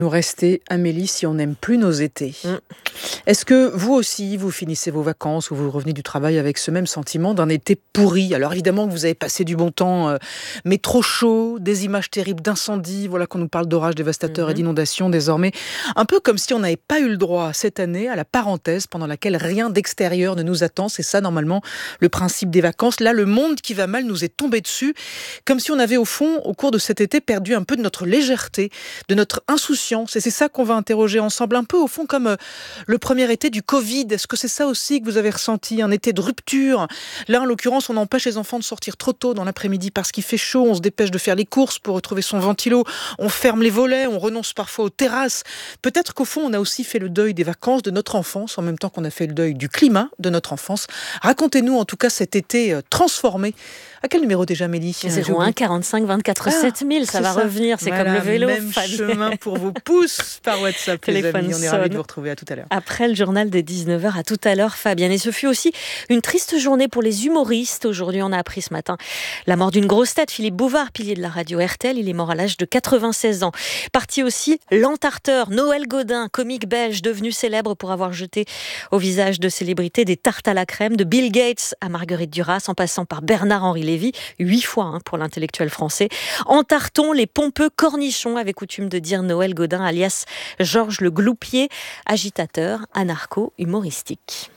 Nous rester, Amélie, si on n'aime plus nos étés. Est-ce que vous aussi, vous finissez vos vacances ou vous revenez du travail avec ce même sentiment d'un été pourri? Alors évidemment que vous avez passé du bon temps, mais trop chaud, des images terribles d'incendies, voilà qu'on nous parle d'orages dévastateurs et d'inondations désormais. Un peu comme si on n'avait pas eu le droit cette année à la parenthèse pendant laquelle rien d'extérieur ne nous attend. C'est ça normalement le principe des vacances. Là, le monde qui va mal nous est tombé dessus, comme si on avait au fond, au cours de cet été, perdu un peu de notre légèreté, de notre insouciance. Et c'est ça qu'on va interroger ensemble, un peu au fond comme le premier été du Covid. Est-ce que c'est ça aussi que vous avez ressenti, un été de rupture? Là, en l'occurrence, on empêche les enfants de sortir trop tôt dans l'après-midi parce qu'il fait chaud, on se dépêche de faire les courses pour retrouver son ventilo, on ferme les volets, on renonce parfois aux terrasses. Peut-être qu'au fond, on a aussi fait le deuil des vacances de notre enfance, en même temps qu'on a fait le deuil du climat de notre enfance. Racontez-nous en tout cas cet été transformé. À quel numéro déjà, Amélie? 01 45 24 7000, ça va revenir, c'est voilà, comme le vélo. Même chemin pour vos pouces par WhatsApp, les amis. On est ravis de vous retrouver, à tout à l'heure. Après le journal de 19h, à tout à l'heure, Fabienne. Et ce fut aussi une triste journée pour les humoristes. Aujourd'hui, on a appris ce matin la mort d'une grosse tête, Philippe Bouvard, pilier de la radio RTL. Il est mort à l'âge de 96 ans. Parti aussi l'entarteur Noël Gaudin, comique belge devenu célèbre pour avoir jeté au visage de célébrités des tartes à la crème, de Bill Gates à Marguerite Duras, en passant par Bernard-Henri Lévy, 8 fois pour l'intellectuel français. Entartons les pompeux cornichons, avait coutume de dire Noël Gaudin, alias Georges le Gloupier, agitateur, anarcho-humoristique.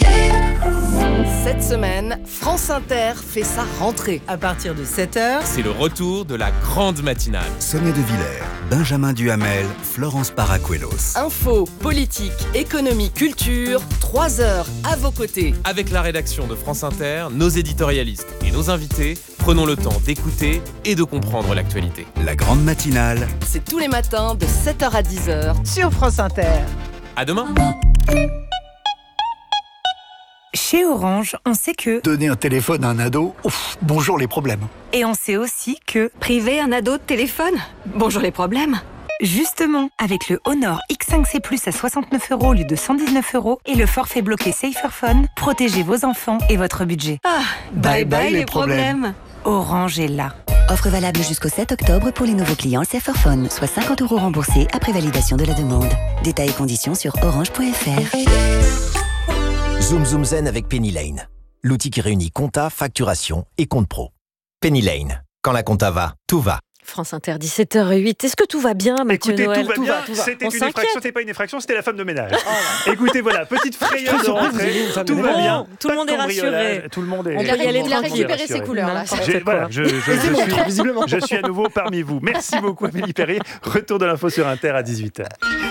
Cette semaine, France Inter fait sa rentrée. À partir de 7h, c'est le retour de la grande matinale. Sommet de Villers, Benjamin Duhamel, Florence Paracuelos. Info, politique, économie, culture, 3 heures à vos côtés. Avec la rédaction de France Inter, nos éditorialistes et nos invités, prenons le temps d'écouter et de comprendre l'actualité. La grande matinale, c'est tous les matins de 7h à 10h sur France Inter. À demain. Chez Orange, on sait que donner un téléphone à un ado, bonjour les problèmes. Et on sait aussi que priver un ado de téléphone, bonjour les problèmes. Justement, avec le Honor X5C Plus à 69 € au lieu de 119 € et le forfait bloqué Saferphone, protégez vos enfants et votre budget. Bye bye les problèmes. Orange est là. Offre valable jusqu'au 7 octobre pour les nouveaux clients Saferphone, soit 50 € remboursés après validation de la demande. Détails et conditions sur orange.fr. Zoom Zoom Zen avec Penny Lane. L'outil qui réunit compta, facturation et compte pro. Penny Lane. Quand la compta va, tout va. France Inter, 17h08. Est-ce que tout va bien, Mathieu Noël? Écoutez, tout va bien. C'était une effraction, c'était pas une effraction, c'était la femme de ménage. Écoutez, voilà, petite frayeur de rentrée. Tout va bien. Tout le monde est rassuré. Tout le monde est. On peut y aller Il a récupéré ses couleurs là. Voilà, je suis à nouveau parmi vous. Merci beaucoup, Amélie Perrier. Retour de l'info sur Inter à 18h.